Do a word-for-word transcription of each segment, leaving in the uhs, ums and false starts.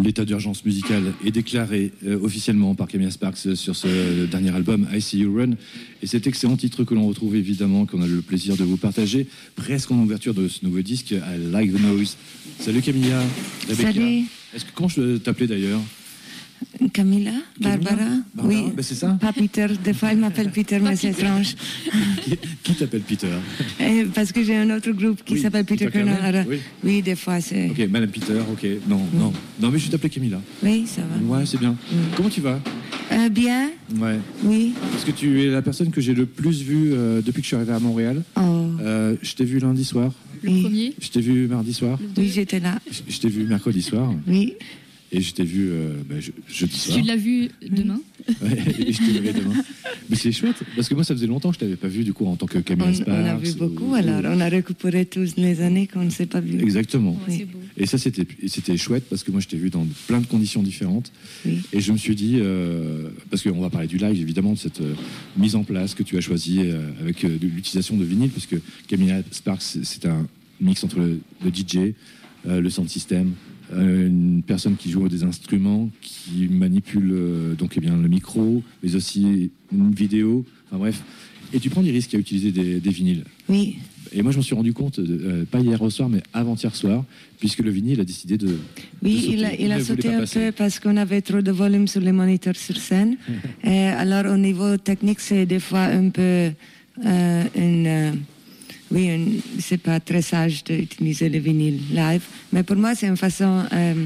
l'état d'urgence musicale est déclaré euh, officiellement par Camilla Sparks sur ce dernier album I See You Run, et cet excellent titre que l'on retrouve évidemment, qu'on a le plaisir de vous partager presque en ouverture de ce nouveau disque, I Like the Noise. Salut Camilla. Rebecca. Salut. Est-ce que comment je t'appelais d'ailleurs? Camilla, Barbara, Camilla Barbara, oui, ben c'est ça. Pas Peter, des fois il m'appelle Peter, mais c'est étrange. Qui, qui t'appelle Peter? Et parce que j'ai un autre groupe qui oui, s'appelle Peter Kernel. Oui. oui, des fois c'est... Ok, Madame Peter, ok, non, oui. non, non, mais je t'appelais Camilla. Oui, ça va. Ouais, c'est bien. Oui. Comment tu vas? euh, Bien. Ouais. Oui. Parce que tu es la personne que j'ai le plus vue euh, depuis que je suis arrivé à Montréal. Oh. Euh, je t'ai vu lundi soir. Le oui. premier. Je t'ai vu mardi soir. Oui, j'étais là. Je, je t'ai vu mercredi soir. Oui. Et je t'ai vu euh, bah, je, jeudi soir. Tu l'as vu demain? Ouais, et je t'ai vu demain. Mais c'est chouette, parce que moi, ça faisait longtemps que je t'avais pas vu, du coup, en tant que Camilla On, Sparks. on a vu beaucoup, ou, alors ou... on a récupéré tous les années qu'on ne s'est pas vu. Exactement. Ouais, oui. c'est beau. Et ça, c'était, c'était chouette, parce que moi, je t'ai vu dans plein de conditions différentes. Oui. Et je me suis dit, euh, parce qu'on va parler du live, évidemment, de cette euh, mise en place que tu as choisie euh, avec euh, de l'utilisation de vinyle, puisque Camilla Sparks, c'est, c'est un mix entre le, le D J, euh, le sound system, euh, une personne qui joue des instruments, qui manipule euh, donc eh bien le micro, mais aussi une vidéo. Enfin bref, et tu prends des risques à utiliser des, des vinyles. Oui. Et moi, je m'en suis rendu compte, euh, pas hier au soir, mais avant-hier soir, puisque le vinyle a décidé de. Oui, de sauter. il a, il a ne sauté voulait pas un passer. peu parce qu'on avait trop de volume sur les moniteurs sur scène. Et alors, au niveau technique, c'est des fois un peu euh, une. Euh, oui, une, c'est pas très sage d'utiliser le vinyle live. Mais pour moi, c'est une façon euh,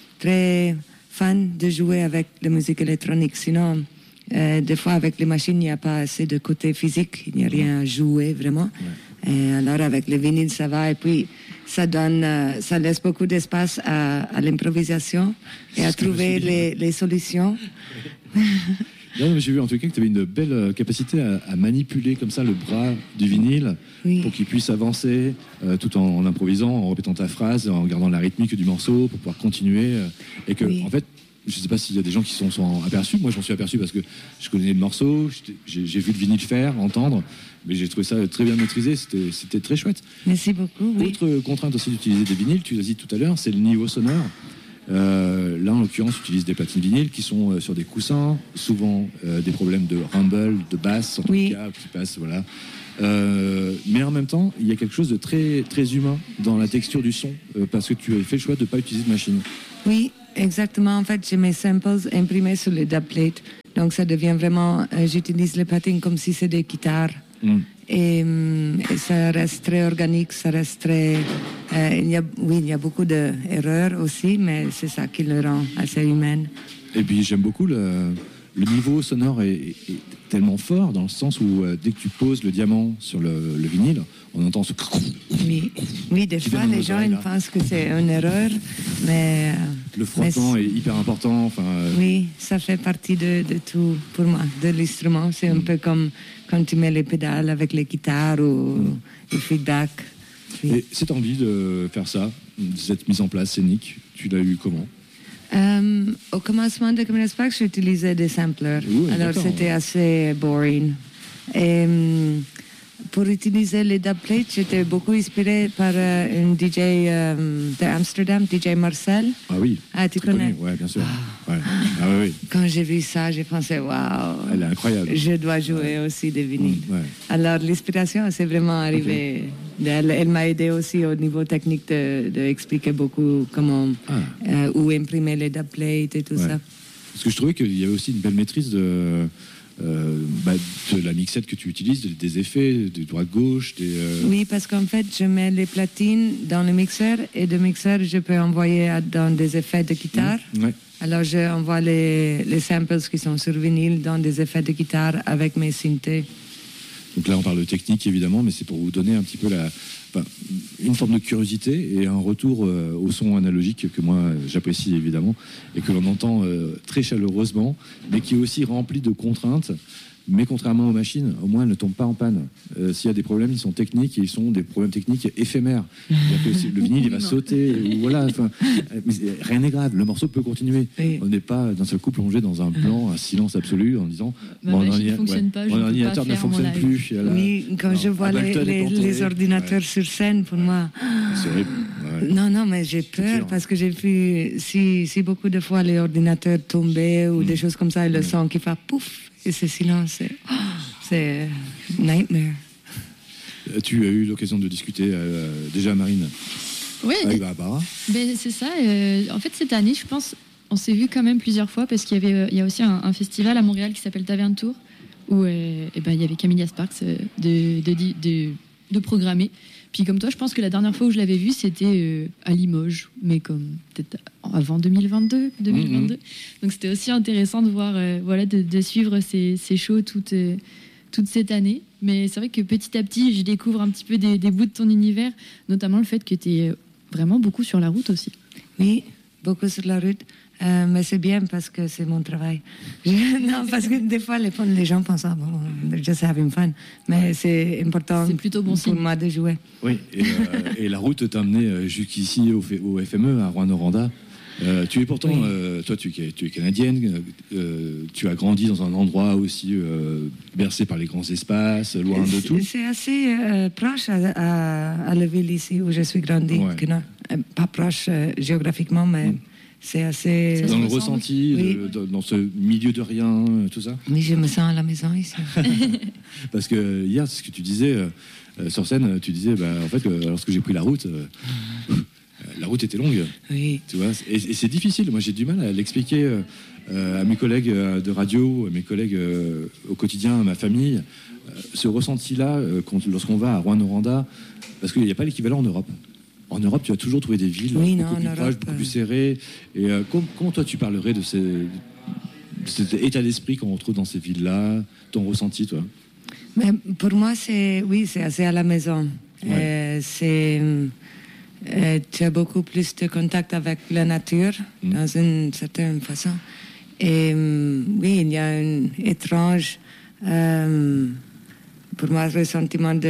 très fun de jouer avec la musique électronique. Sinon, euh, des fois, avec les machines, il n'y a pas assez de côté physique. Il n'y a rien à jouer vraiment. Ouais. Et alors, avec le vinyle, ça va. Et puis, ça donne, euh, ça laisse beaucoup d'espace à, à l'improvisation et à trouver les, les solutions. Non, mais j'ai vu en tout cas que tu avais une belle capacité à, à manipuler comme ça le bras du vinyle, oui, pour qu'il puisse avancer euh, tout en, en improvisant, en répétant ta phrase, en gardant la rythmique du morceau pour pouvoir continuer. Euh, et que, oui, en fait, je ne sais pas s'il y a des gens qui s'en sont aperçus. Moi, j'en suis aperçu parce que je connais le morceau, j'ai, j'ai vu le vinyle faire, entendre, mais j'ai trouvé ça très bien maîtrisé. C'était, c'était très chouette. Merci beaucoup. Oui. Autre contrainte aussi d'utiliser des vinyles, tu l'as dit tout à l'heure, c'est le niveau sonore. Euh, là, en l'occurrence, j'utilise des platines vinyles qui sont euh, sur des coussins, souvent euh, des problèmes de rumble, de basse, en tout oui, cas, qui passent, voilà. Euh, mais en même temps, il y a quelque chose de très, très humain dans la texture du son, euh, parce que tu as fait le choix de ne pas utiliser de machine. Oui, exactement. En fait, j'ai mes samples imprimés sur les dubplates. Donc, ça devient vraiment... Euh, j'utilise les platines comme si c'était des guitares. Mm. Et, et ça reste très organique, ça reste très... Euh, il y a, oui, il y a beaucoup d'erreurs aussi, mais c'est ça qui le rend assez humain. Et puis, j'aime beaucoup le... Le niveau sonore est, est, est tellement fort dans le sens où euh, dès que tu poses le diamant sur le, le vinyle, on entend ce... Oui, oui, des fois les gens ils pensent que c'est une erreur, mais... Le frottement mais est hyper important. Enfin, euh... Oui, ça fait partie de, de tout pour moi, de l'instrument. C'est un mm. peu comme quand tu mets les pédales avec les guitares ou mm. le feedback. Oui. Et cette envie de faire ça, cette mise en place scénique, tu l'as eu comment ? Euh, au commencement de Camilla Sparks, j'utilisais des samplers. Oui, alors c'était assez boring. Et pour utiliser les dubplates, j'étais beaucoup inspirée par euh, une D J euh, d'Amsterdam, D J Marcel. Ah oui. Ah, tu connais? Oui, bien sûr. Ah. Ouais. Ah, oui, oui. Quand j'ai vu ça, j'ai pensé, waouh. Elle est incroyable. Je dois jouer ouais. aussi des vinyles. Ouais. Alors l'inspiration, c'est vraiment arrivé. Okay. Elle, elle m'a aidé aussi au niveau technique de, de expliquer beaucoup comment ah. euh, où imprimer les dubplates et tout ouais. ça. Parce que je trouvais qu'il y avait aussi une belle maîtrise de, euh, bah, de la mixette que tu utilises, des effets, de droite-gauche. Des, euh... Oui, parce qu'en fait, je mets les platines dans le mixeur et de mixeur, je peux envoyer dans des effets de guitare. Mmh. Ouais. Alors, j'envoie les, les samples qui sont sur vinyle dans des effets de guitare avec mes synthés. Donc là, on parle de technique, évidemment, mais c'est pour vous donner un petit peu la, enfin, une forme de curiosité et un retour euh, au son analogique que moi, j'apprécie évidemment et que l'on entend euh, très chaleureusement, mais qui est aussi rempli de contraintes. Mais contrairement aux machines, au moins, elles ne tombent pas en panne. Euh, s'il y a des problèmes, ils sont techniques et ils sont des problèmes techniques éphémères. C'est-à-dire que le vinyle, il va sauter. Ou voilà, mais rien n'est grave. Le morceau peut continuer. Oui. On n'est pas d'un seul coup plongé dans un blanc, un silence absolu en disant bah, mon ordinateur ne fonctionne plus. Oui, quand non. je vois ah, les, les, les ordinateurs ouais. sur scène, pour moi. C'est horrible. ouais. Non, non, mais j'ai peur dur, parce que j'ai vu si, si beaucoup de fois les ordinateurs tombaient ou mmh. des choses comme ça, et le mmh. son qui fait pouf, et ce silence, c'est, oh, c'est nightmare. Tu as eu l'occasion de discuter euh, déjà à Marine oui, avec Barbara. Ben, c'est ça. Euh, en fait, cette année, je pense, on s'est vu quand même plusieurs fois parce qu'il y avait, il y a aussi un, un festival à Montréal qui s'appelle Taverne Tour où euh, et ben, il y avait Camilla Sparks euh, de, de, de, de, de programmer. Puis comme toi, je pense que la dernière fois où je l'avais vu, c'était euh, à Limoges, mais comme peut-être avant deux mille vingt-deux. Mm-hmm. Donc c'était aussi intéressant de voir, euh, voilà, de, de suivre ces, ces shows toute, euh, toute cette année. Mais c'est vrai que petit à petit, je découvre un petit peu des, des bouts de ton univers, notamment le fait que tu es vraiment beaucoup sur la route aussi. Oui, beaucoup sur la route. Euh, mais c'est bien parce que c'est mon travail. Je, non, parce que des fois, les, les gens pensent, ah bon, they're just having fun. Mais c'est important c'est plutôt bon pour signe. moi de jouer. Oui, et, euh, et la route t'a amené jusqu'ici au, au F M E, à Rouyn-Noranda. Euh, tu es pourtant, oui. euh, toi tu, tu es canadienne, euh, tu as grandi dans un endroit aussi euh, bercé par les grands espaces, loin de tout. C'est assez euh, proche à, à, à la ville ici où je suis grandi. Ouais. Que non, pas proche euh, géographiquement, mais mm. c'est assez... Dans le ressenti, oui. de, de, dans ce milieu de rien, tout ça. Oui, je me sens à la maison ici. Parce que hier, c'est ce que tu disais, euh, sur scène, tu disais, bah, en fait, que, lorsque j'ai pris la route... Euh, la route était longue, oui. Tu vois, et, et c'est difficile. Moi, j'ai du mal à l'expliquer euh, à mes collègues de radio, à mes collègues euh, au quotidien, à ma famille. Euh, ce ressenti-là, euh, lorsqu'on va à Rouyn-Noranda, parce qu'il n'y a pas l'équivalent en Europe. En Europe, tu vas toujours trouver des villes oui, beaucoup non, plus Europe, proches, beaucoup plus serrées. Et euh, comment, comment toi, tu parlerais de, ces, de cet état d'esprit qu'on retrouve dans ces villes-là, ton ressenti, toi? Mais pour moi, c'est oui, c'est assez à la maison. Ouais. Euh, c'est Euh, tu as beaucoup plus de contact avec la nature, mmh. dans une certaine façon. Et euh, oui, il y a un étrange, euh, pour moi, ressentiment de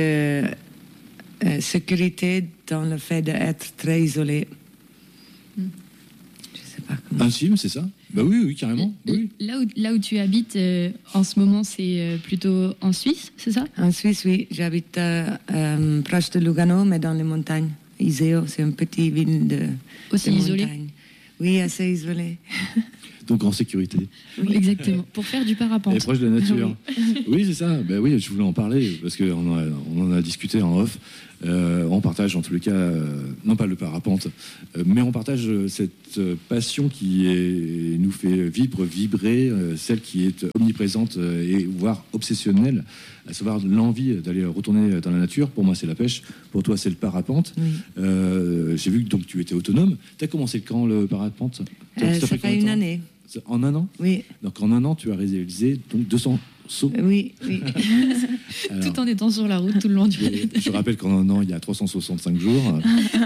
euh, sécurité dans le fait d'être très isolé. Mmh. Je sais pas comment. Un film, c'est ça? Bah oui, oui, carrément. Oui. Là, où, là où tu habites euh, en ce moment, c'est euh, plutôt en Suisse, c'est ça? En Suisse, oui. J'habite euh, euh, proche de Lugano, mais dans les montagnes. Iseo, c'est une petite ville de, aussi de isolée. montagne. Oui, assez isolée. Donc en sécurité. Oui, exactement. Pour faire du parapente. Et proche de la nature. Oui, oui c'est ça. Ben oui, je voulais en parler parce qu'on on en a discuté en off. Euh, on partage en tous les cas, euh, non pas le parapente, euh, mais on partage cette passion qui est, nous fait vibrer, vibrer, euh, celle qui est omniprésente euh, et voire obsessionnelle, à savoir l'envie d'aller retourner dans la nature. Pour moi, c'est la pêche. Pour toi, c'est le parapente. Oui. Euh, j'ai vu que donc tu étais autonome. Tu as commencé quand le parapente? euh, Ça, ça fait une année. En un an? Oui. Donc en un an, tu as réalisé donc deux cents sauts. Oui, oui. Alors, tout en étant sur la route tout le long du voyage. Je rappelle qu'en un an, il y a trois cent soixante-cinq jours.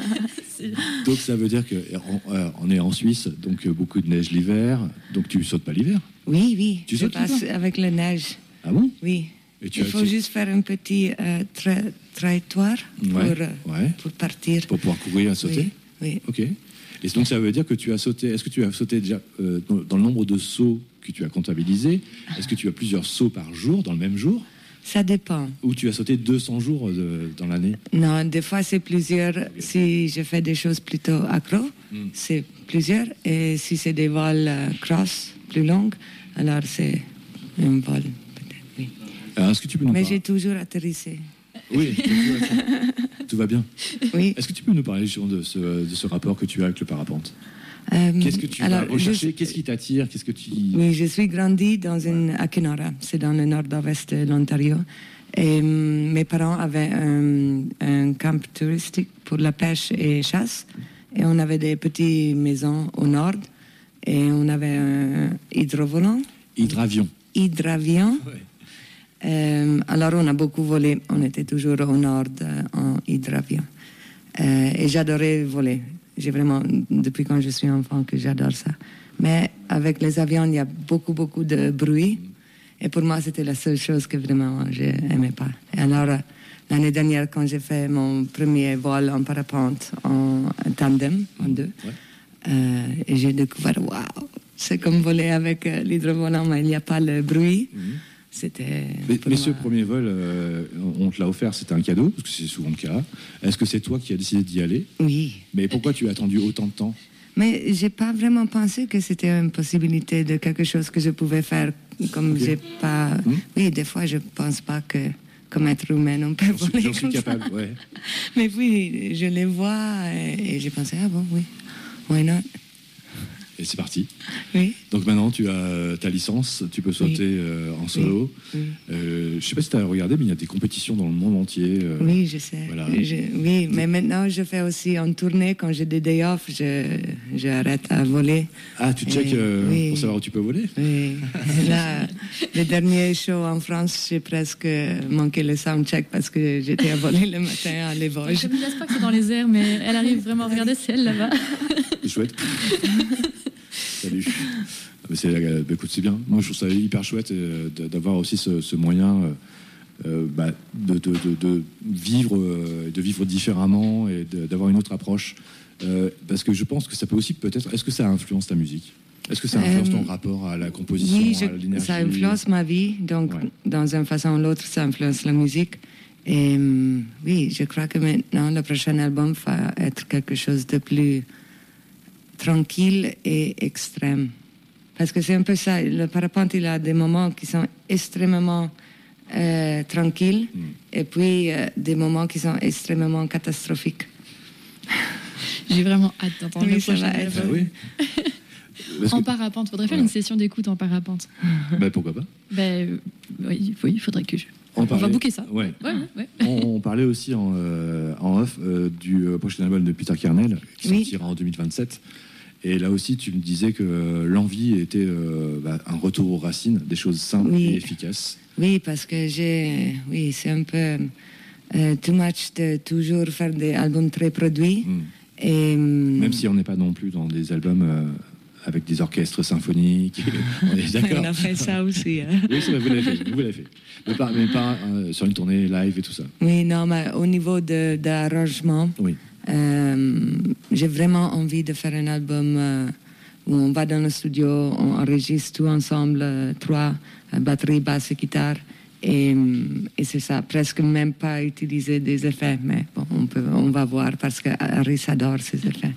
Donc ça veut dire qu'on est en Suisse, donc beaucoup de neige l'hiver. Donc tu sautes pas l'hiver? Oui, oui. Tu je sautes passe avec la neige. Ah bon? Oui. Et tu il as, faut tu... juste faire un petit euh, tra- trajectoire pour, ouais, euh, ouais. pour partir. Pour pouvoir courir et sauter? Oui, oui. Ok. Et donc ça veut dire que tu as sauté. Est-ce que tu as sauté déjà euh, dans, dans le nombre de sauts que tu as comptabilisé? Est-ce que tu as plusieurs sauts par jour, dans le même jour? Ça dépend. Ou tu as sauté deux cents jours de, dans l'année? Non, des fois c'est plusieurs. Okay. Si je fais des choses plutôt accro, mm. c'est plusieurs. Et si c'est des vols euh, cross, plus longues, alors c'est un vol, peut-être, oui. Alors, est-ce que tu peux nous Mais parler? j'ai toujours atterrissé. Oui, tout va bien. Oui. Est-ce que tu peux nous parler de ce, de ce rapport que tu as avec le parapente? euh, Qu'est-ce que tu alors, vas rechercher? Je... Qu'est-ce qui t'attire? Qu'est-ce que tu... Oui, je suis grandi dans une, à Kenora, c'est dans le nord-ouest de l'Ontario. Et um, mes parents avaient un, un camp touristique pour la pêche et chasse. Et on avait des petites maisons au nord. Et on avait un hydrovolant. Hydravion. Hydravion. Ouais. Euh, alors on a beaucoup volé, on était toujours au nord euh, en hydravion. Euh, et j'adorais voler. J'ai vraiment, depuis quand je suis enfant, que j'adore ça. Mais avec les avions, il y a beaucoup, beaucoup de bruit. Et pour moi, c'était la seule chose que vraiment je n'aimais pas. Et alors, euh, l'année dernière, quand j'ai fait mon premier vol en parapente, en, en tandem, en deux, ouais. euh, et j'ai découvert, waouh, c'est comme voler avec euh, l'hydrovolant, mais il n'y a pas le bruit. Mm-hmm. c'était... Mais, mais ce premier vol, euh, on te l'a offert, c'était un cadeau, parce que c'est souvent le cas. Est-ce que c'est toi qui as décidé d'y aller? Oui. Mais pourquoi tu as attendu autant de temps? Mais j'ai pas vraiment pensé que c'était une possibilité de quelque chose que je pouvais faire, comme okay. j'ai pas... Mmh. Oui, des fois, je pense pas que, comme être humain, on peut j'en voler suis, j'en suis comme capable, ça. Ouais. Mais puis, je les vois et, et j'ai pensé, ah bon, oui, why not? Et c'est parti. Oui. Donc maintenant, tu as ta licence, tu peux sauter oui. euh, en solo. Oui. Oui. Euh, je ne sais pas si tu as regardé, mais il y a des compétitions dans le monde entier. Euh, oui, je sais. Voilà. Je, oui, mais maintenant, je fais aussi en tournée. Quand j'ai des day off, je, j'arrête à voler. Ah, tu checkes euh, oui. pour savoir où tu peux voler? Oui. Là, le dernier show en France, j'ai presque manqué le soundcheck parce que j'étais à voler le matin à Les Vosges. Je ne me pas que c'est dans les airs, mais elle arrive vraiment à regarder, c'est elle là-bas. C'est chouette. Salut. C'est, euh, bah, écoute, c'est bien. Moi, je trouve ça hyper chouette euh, d'avoir aussi ce, ce moyen euh, bah, de, de, de, de vivre, euh, de vivre différemment et de, d'avoir une autre approche. Euh, parce que je pense que ça peut aussi peut-être. Est-ce que ça influence ta musique? Est-ce que ça influence ton rapport à la composition, oui, je, à l'énergie? Ça influence ma vie. Donc, ouais. Dans une façon ou l'autre, ça influence la musique. Et oui, je crois que maintenant, le prochain album va être quelque chose de plus tranquille et extrême. Parce que c'est un peu ça, le parapente, il a des moments qui sont extrêmement euh, tranquilles mm. et puis euh, des moments qui sont extrêmement catastrophiques. J'ai vraiment hâte d'entendre oui, le prochain album. Ah, oui. En parapente, il faudrait faire voilà. une session d'écoute en parapente. Ben, pourquoi pas? Ben, oui, il faudrait que je... On, on parlait, va booker ça. Ouais. Ouais, ouais. on, on parlait aussi en, euh, en off euh, du euh, prochain album de Peter Kernel qui oui. sortira en deux mille vingt-sept. Et là aussi, tu me disais que euh, l'envie était euh, bah, un retour aux racines, des choses simples oui. et efficaces. Oui, parce que j'ai... Oui, c'est un peu euh, too much de toujours faire des albums très produits. Mm. Et, Même si on n'est pas non plus dans des albums... Euh, avec des orchestres symphoniques. On est d'accord. On a fait ça aussi. Hein. Oui, c'est vrai, vous l'avez fait. Vous l'avez fait. Mais pas, mais pas euh, sur une tournée live et tout ça. Oui, non, mais au niveau de, de l'arrangement, oui. euh, j'ai vraiment envie de faire un album euh, où on va dans le studio, on enregistre tout ensemble, euh, trois, euh, batterie, basse et guitare. Et, et c'est ça, presque même pas utiliser des effets. Mais bon, on, peut, on va voir parce que Harris adore ces effets.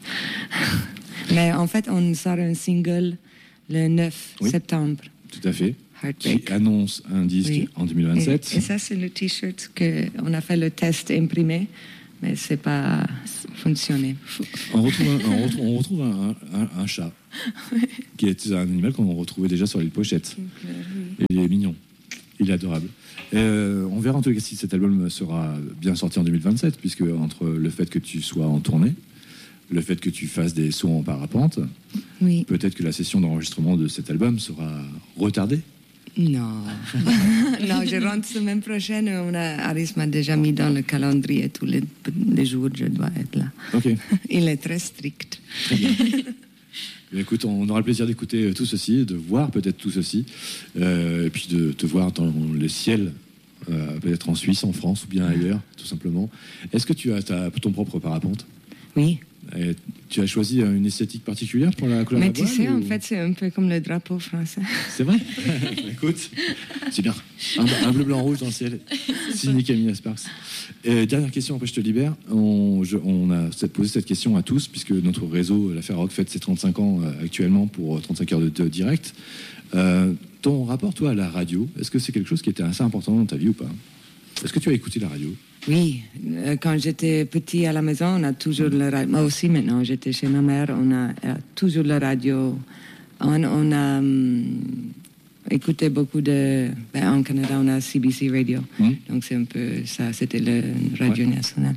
Mais en fait, on sort un single le neuf oui, septembre. Tout à fait. Heartbreak. Qui annonce un disque oui. en deux mille vingt-sept. Et, et ça, c'est le t-shirt qu'on a fait le test imprimé, mais c'est pas fonctionné. On retrouve un, on retrouve, on retrouve un, un, un chat, oui. qui est un animal qu'on retrouvait déjà sur les pochettes. Oui. Et il est mignon. Il est adorable. Euh, on verra en tout cas si cet album sera bien sorti en deux mille vingt-sept, puisque entre le fait que tu sois en tournée, le fait que tu fasses des sauts en parapente, oui. peut-être que la session d'enregistrement de cet album sera retardée. Non, non, je rentre semaine prochaine. On a, Harris m'a déjà mis dans le calendrier tous les, les jours je dois être là. Okay. Il est très strict. Très bien. Écoute, on aura le plaisir d'écouter tout ceci, de voir peut-être tout ceci, euh, et puis de te voir dans le ciel, euh, peut-être en Suisse, en France ou bien ailleurs, tout simplement. Est-ce que tu as ta, ton propre parapente? Oui. Et tu as choisi une esthétique particulière pour la couleur Mais à tu voile, sais, ou... en fait, c'est un peu comme le drapeau français. C'est vrai? Écoute, c'est bien. Un, un bleu, blanc, rouge dans le ciel. Signé Camilla Sparks. Et dernière question, après je te libère. On, je, on a posé cette question à tous, puisque notre réseau, l'Affaire Rock, fête ses trente-cinq ans euh, actuellement pour trente-cinq heures de, de direct. Euh, ton rapport, toi, à la radio, est-ce que c'est quelque chose qui était assez important dans ta vie ou pas? Est-ce que tu as écouté la radio? Oui, quand j'étais petit à la maison, on a toujours la radio. Moi aussi, maintenant, j'étais chez ma mère, on a, a toujours la radio. On, on a um, écouté beaucoup de... Ben, en Canada, on a C B C Radio. Mmh. Donc, c'est un peu ça, c'était la radio ouais. nationale.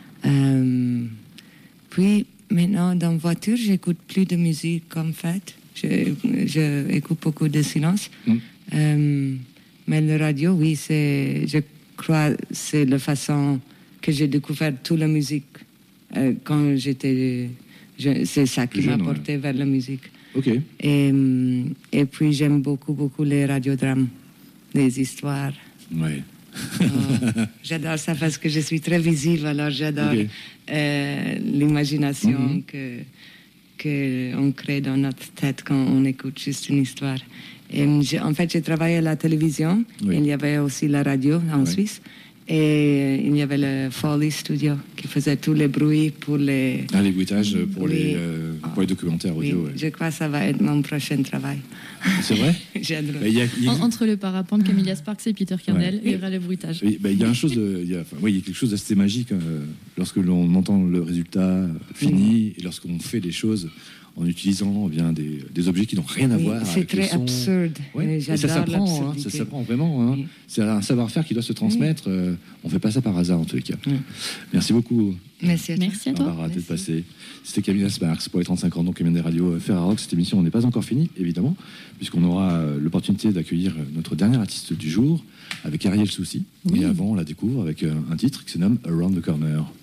Um, puis, maintenant, dans la voiture, j'écoute plus de musique, en fait. Je, je écoute beaucoup de silence. Mmh. Um, mais la radio, oui, c'est... Je, Je crois que c'est la façon que j'ai découvert toute la musique euh, quand j'étais... Je, c'est ça qui m'a porté ouais. vers la musique. Okay. Et, et puis j'aime beaucoup, beaucoup les radiodrames, les histoires. Ouais. Oh, j'adore ça parce que je suis très visible, alors j'adore okay. euh, l'imagination mm-hmm. que, qu'on crée dans notre tête quand on écoute juste une histoire. Et en fait, j'ai travaillé à la télévision, oui. Il y avait aussi la radio en oui. Suisse, et il y avait le Foley Studio qui faisait tous les bruits pour les... Ah, les bruitages pour, oui. les, euh, pour les documentaires audio. Oui. Ouais. Je crois que ça va être mon prochain travail. C'est vrai? J'adore. Bah, y a, y a... Entre le parapente, Camilla Sparks et Peter Kernel, ouais. Il y aura le bruitage. Il bah, y a un chose de, il y a, enfin, oui, il y a quelque chose d'assez magique euh, lorsque l'on entend le résultat fini mmh. et lorsqu'on fait les choses en utilisant eh bien des, des objets qui n'ont rien à oui, voir c'est avec très le son. absurde. Ouais. Et ça s'apprend, hein, ça s'apprend vraiment. Hein. Oui. C'est un savoir-faire qui doit se transmettre. Oui. Euh, on ne fait pas ça par hasard en tous les cas. Oui. Merci beaucoup. Merci à toi. Merci à toi. Barbara d'être passée. C'était Camilla Sparks pour les trente-cinq ans, donc Camille des radios Ferrarock. Cette émission n'est pas encore finie, évidemment, puisqu'on aura l'opportunité d'accueillir notre dernier artiste du jour avec Ariel Soucy. Oui. Et avant, on la découvre avec un titre qui se nomme Around the Corner.